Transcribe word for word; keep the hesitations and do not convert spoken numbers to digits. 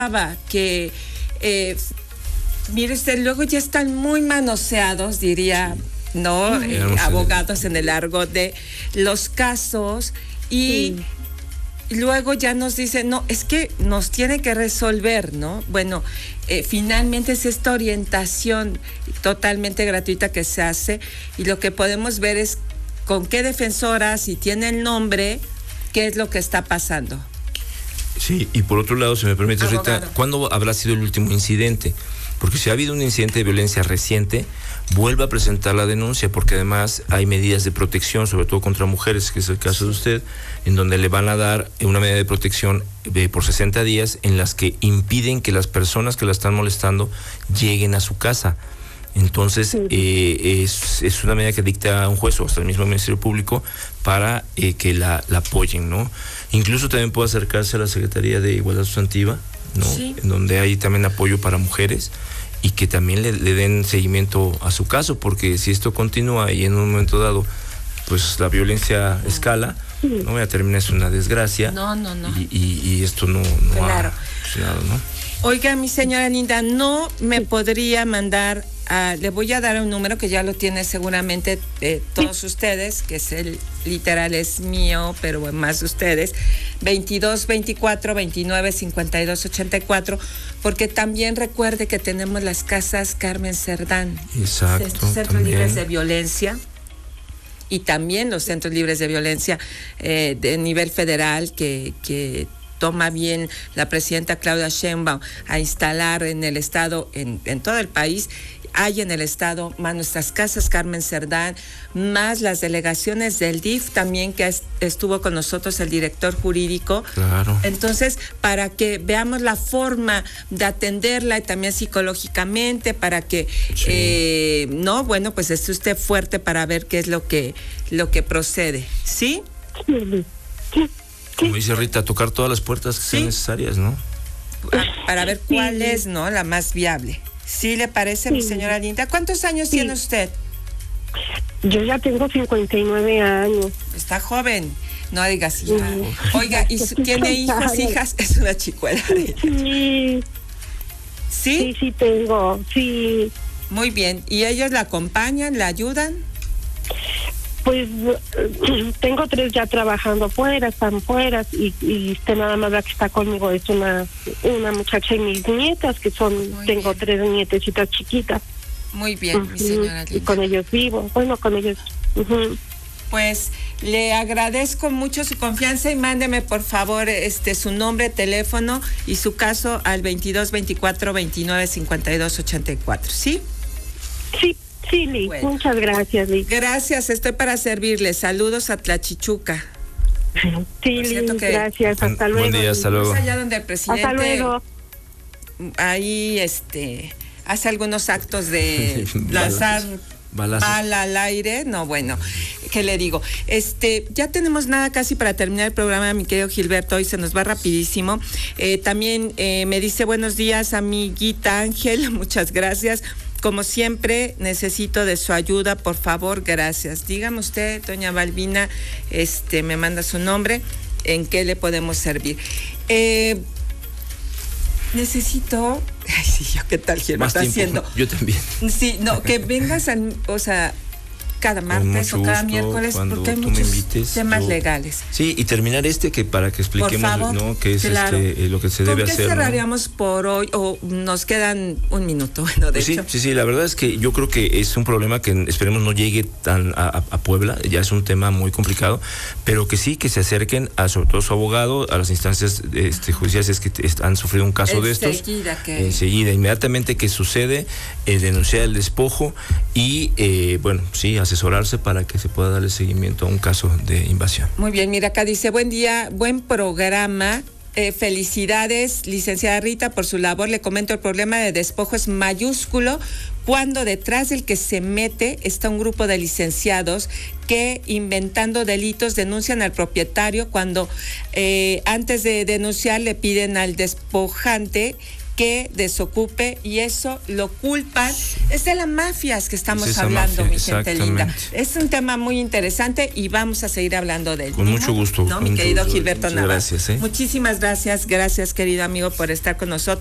que, eh, mire usted, luego ya están muy manoseados, diría, ¿no? Sí. Eh, abogados en el argot de los casos y... Sí. Luego ya nos dicen, no, es que nos tiene que resolver, ¿no? Bueno, eh, finalmente es esta orientación totalmente gratuita que se hace y lo que podemos ver es con qué defensora, si tiene el nombre, qué es lo que está pasando. Sí, y por otro lado, si me permite, Abogado. Rita, ¿cuándo habrá sido el último incidente? Porque si ha habido un incidente de violencia reciente, vuelva a presentar la denuncia, porque además hay medidas de protección, sobre todo contra mujeres, que es el caso de usted, en donde le van a dar una medida de protección de, por sesenta días, en las que impiden que las personas que la están molestando lleguen a su casa. Entonces, eh, es, es una medida que dicta un juez o hasta el mismo Ministerio Público para eh, que la, la apoyen, ¿no? Incluso también puede acercarse a la Secretaría de Igualdad Sustantiva, ¿no? Sí. En donde hay también apoyo para mujeres y que también le, le den seguimiento a su caso, porque si esto continúa y en un momento dado, pues la violencia no. escala, no voy a terminar, es una desgracia. No, no, no. Y, y, y esto no, no claro. ha funcionado, ¿no? Oiga, mi señora linda, no me podría mandar, a, le voy a dar un número que ya lo tiene seguramente eh, todos ustedes, que es el literal es mío, pero más de ustedes, veintidós veinticuatro veintinueve cincuenta y dos ochenta y cuatro, porque también recuerde que tenemos las casas Carmen Cerdán. Exacto. Centros libres de violencia. Y también los centros libres de violencia eh, de nivel federal que, que toma bien la presidenta Claudia Sheinbaum a instalar en el estado, en, en todo el país. Hay en el estado más nuestras casas Carmen Cerdán, más las delegaciones del D I F también, que es, estuvo con nosotros el director jurídico. Claro. Entonces, para que veamos la forma de atenderla y también psicológicamente, para que, sí. eh, no, bueno, pues esté usted fuerte para ver qué es lo que, lo que procede, ¿sí? Sí, sí. Como dice Rita, tocar todas las puertas que ¿sí? sean necesarias, ¿no? A, para ver cuál sí. es, ¿no? La más viable. ¿Sí le parece, sí. mi señora linda? ¿Cuántos años sí. tiene usted? Yo ya tengo cincuenta y nueve años. Está joven. No digas hija. Sí. Oiga, ¿y su, tiene hijos, hijas? Es una chicuela. Sí. ¿Sí? Sí, sí tengo, sí. Muy bien. ¿Y ellos la acompañan, la ayudan? Pues tengo tres ya trabajando fuera, están fuera y, y usted nada más la que está conmigo es una una muchacha y mis nietas, que son, muy tengo bien. Tres nietecitas chiquitas. Muy bien, uh-huh. mi señora linda. Y con ellos vivo, bueno, con ellos. Uh-huh. Pues le agradezco mucho su confianza y mándeme por favor este su nombre, teléfono y su caso al veintidós veinticuatro veintinueve cincuenta y dos ochenta y cuatro, ¿sí? Sí. Sí, Liz, bueno. Muchas gracias, Liz. Gracias, estoy para servirle. Saludos a Tlachichuca. Sí, Liz, que, gracias, hasta luego. Buen día, hasta luego. Allá donde el presidente hasta luego. Ahí este hace algunos actos de lanzar bala al aire. No, bueno, ¿qué le digo? Este, ya tenemos nada casi para terminar el programa, mi querido Gilberto, hoy se nos va rapidísimo. Eh, también eh, me dice buenos días, amiguita Ángel, muchas gracias. Como siempre, necesito de su ayuda, por favor, gracias. Dígame usted, doña Balbina, este, me manda su nombre, ¿en qué le podemos servir? Eh, necesito, ay, sí, yo qué tal, Gilberto, está haciendo. Yo también. Sí, no, que vengas, al, o sea, cada martes o cada miércoles, porque hay muchos invites, temas yo, legales. Sí, y terminar este que para que expliquemos, favor, ¿no? Qué es claro. este, eh, lo que se debe hacer. ¿Por qué cerraríamos, ¿no? por hoy o nos quedan un minuto? Bueno, de pues hecho. Sí, sí, sí, la verdad es que yo creo que es un problema que esperemos no llegue tan a, a Puebla, ya es un tema muy complicado, pero que sí, que se acerquen a sobre todo su abogado, a las instancias este, judiciales que han sufrido un caso de estos. Enseguida, que... Enseguida, inmediatamente que sucede, eh, denunciar el despojo y, eh, bueno, sí, asesorarse para que se pueda darle seguimiento a un caso de invasión. Muy bien, mira, acá dice, buen día, buen programa, eh, felicidades, licenciada Rita, por su labor. Le comento, el problema de despojo es mayúsculo cuando detrás del que se mete está un grupo de licenciados que, inventando delitos, denuncian al propietario cuando eh, antes de denunciar le piden al despojante que desocupe, y eso lo culpan. Es de las mafias que estamos es hablando, mafia, mi gente linda. Es un tema muy interesante y vamos a seguir hablando de él. Con mucho gusto. ¿No, mi querido Gilberto Navarro? Gracias. ¿eh? Muchísimas gracias, gracias querido amigo por estar con nosotros.